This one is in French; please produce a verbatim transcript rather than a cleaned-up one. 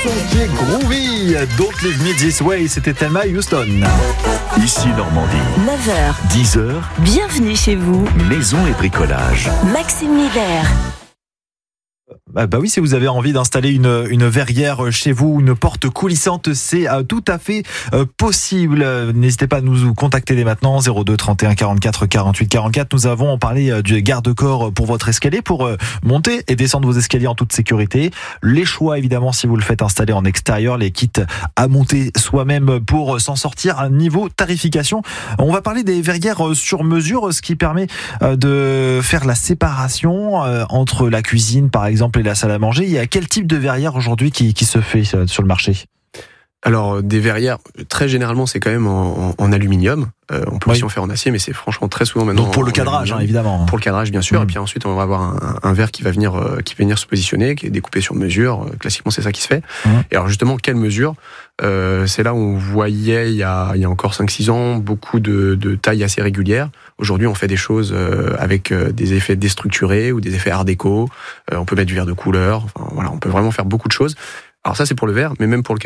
son qui est groovy. Don't Leave Me This Way, c'était Thelma Houston. Ici Normandie. neuf heures. dix heures. Bienvenue chez vous. Maison et bricolage. Maxime Livert. Bah, bah oui, si vous avez envie d'installer une, une verrière chez vous, une porte coulissante, c'est euh, tout à fait euh, possible. N'hésitez pas à nous contacter dès maintenant, zéro deux trente et un quarante-quatre quarante-huit quarante-quatre. Nous avons parlé euh, du garde-corps pour votre escalier, pour euh, monter et descendre vos escaliers en toute sécurité. Les choix, évidemment, si vous le faites installer en extérieur, les kits à monter soi-même pour s'en sortir. Niveau tarification, on va parler des verrières sur mesure, ce qui permet euh, de faire la séparation euh, entre la cuisine, par exemple, et la salle à manger. Il y a quel type de verrière aujourd'hui qui, qui se fait sur le marché ? Alors, des verrières, très généralement, c'est quand même en, en, en aluminium. Euh, on peut oui. aussi en faire en acier, mais c'est franchement très souvent maintenant. Donc pour en, le cadrage, hein, évidemment. Pour le cadrage, bien sûr. Mmh. Et puis ensuite, on va avoir un, un verre qui va venir, euh, qui va venir se positionner, qui est découpé sur mesure. Euh, classiquement, c'est ça qui se fait. Mmh. Et alors justement, quelle mesure ? euh, C'est là où on voyait il y a, il y a encore cinq six ans beaucoup de, de tailles assez régulières. Aujourd'hui, on fait des choses euh, avec euh, des effets déstructurés ou des effets art déco. Euh, on peut mettre du verre de couleur. Enfin, voilà, on peut vraiment faire beaucoup de choses. Alors ça, c'est pour le verre, mais même pour le